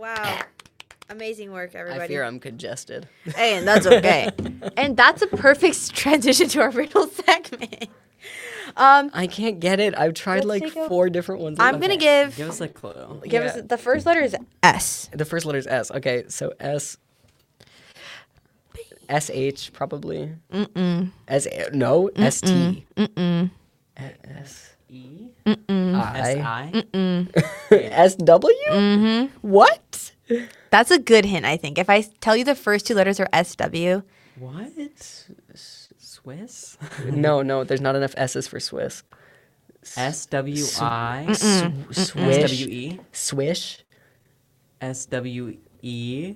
Wow. Amazing work, everybody. I fear I'm congested. Hey, and that's okay. And that's a perfect transition to our riddle segment. I can't get it. I've tried Let's like take a- 4 different ones. I'm going to give Give us a clue. us the first letter is S. The first letter is S. Okay, so S. SH probably. S. No. ST. S. E? I. S-I? SW. What? That's a good hint, I think. If I tell you the first 2 letters are SW, What? Swiss? No. There's not enough S's for Swiss. S-W-I? Swish. S-W-E? Swish. S-W-E?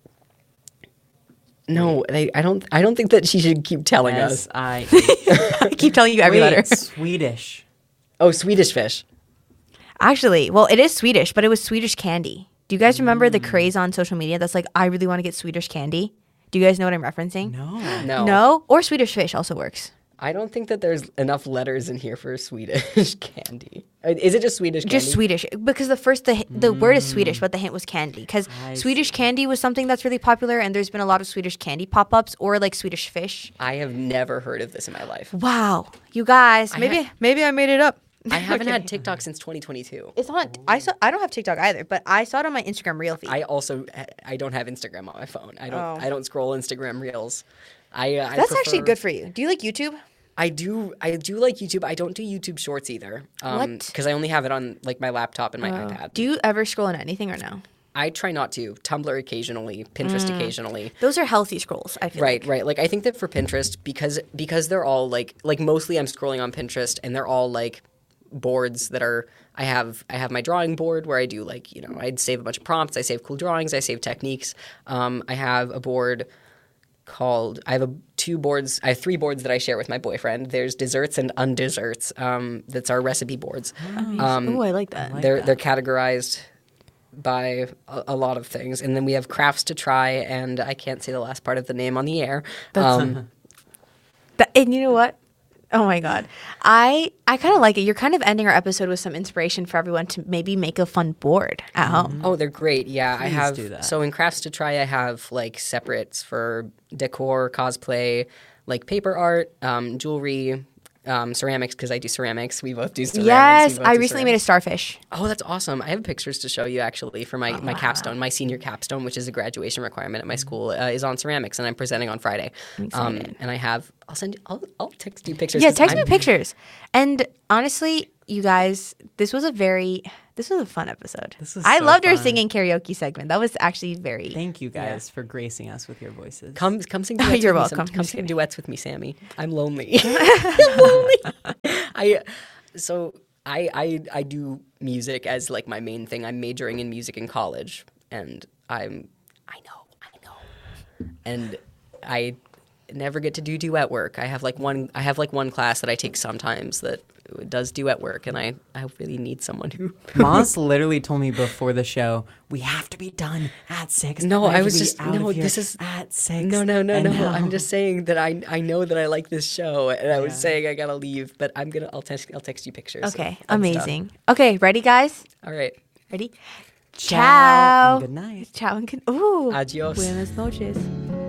No, I don't think that she should keep telling us. S-I-E? I keep telling you every letter. Swedish. Oh, Swedish fish. Actually, well, it is Swedish, but it was Swedish candy. Do you guys remember the craze on social media that's like, I really want to get Swedish candy? Do you guys know what I'm referencing? No. No? Or Swedish fish also works. I don't think that there's enough letters in here for Swedish candy. Is it just Swedish candy? Just Swedish, because the word is Swedish, but the hint was candy. Because Swedish candy was something that's really popular, and there's been a lot of Swedish candy pop-ups or like Swedish fish. I have never heard of this in my life. Wow, you guys, maybe I made it up. I haven't had TikTok since 2022. It's not. I don't have TikTok either, but I saw it on my Instagram Reel feed. I don't have Instagram on my phone. I don't scroll Instagram Reels. That's actually good for you. Do you like YouTube? I do like YouTube. I don't do YouTube Shorts either. What? Because I only have it on like my laptop and my iPad. Do you ever scroll on anything or no? I try not to. Tumblr occasionally, Pinterest occasionally. Those are healthy scrolls, I feel like. Right. Like I think that for Pinterest, because they're all like mostly I'm scrolling on Pinterest and they're all like boards that are I have my drawing board where I do like, I'd save a bunch of prompts, I save cool drawings, I save techniques. I have a board called I have 3 boards that I share with my boyfriend. There's desserts and undesserts. That's our recipe boards. Oh, I like that. They're categorized by a lot of things, and then we have crafts to try, and I can't say the last part of the name on the air. And you know what? Oh my God. I kind of like it. You're kind of ending our episode with some inspiration for everyone to maybe make a fun board at home. Oh, they're great. Yeah, I have. do that. So in crafts to try, I have like separates for decor, cosplay, like paper art, jewelry, ceramics because I do ceramics. We both do ceramics. Yes, I recently made a starfish. Oh, that's awesome. I have pictures to show you actually for my capstone. My senior capstone, which is a graduation requirement at my school, is on ceramics, and I'm presenting on Friday. And I'll text you pictures. Yeah, text me pictures. And honestly, you guys, this was a fun episode. I loved our singing karaoke segment. That was actually very. Thank you guys for gracing us with your voices. Come sing duets You're with me. welcome. Come sing duets with me, Sammy. I'm lonely. I'm lonely. I do music as like my main thing. I'm majoring in music in college, and I know. And I never get to do duet work. I have like one class that I take sometimes that does duet work, and I really need someone who. Moss literally told me before the show, we have to be done at 6. No, I I have was to be just out of no. here This is at 6. No. And now- I'm just saying that I know that I like this show, and I was saying I gotta leave, but I'll text you pictures. Okay, of amazing. Okay, ready, guys? All right. Ready? Ciao. Ciao. And good night. Ciao and good. Ooh. Adios. Buenas noches.